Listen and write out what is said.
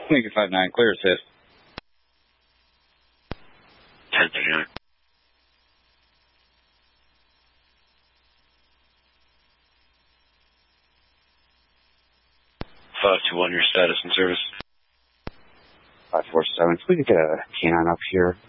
Lincoln 59, clear assist. 1039. 521, your status and service. 547, can we get a canine up here?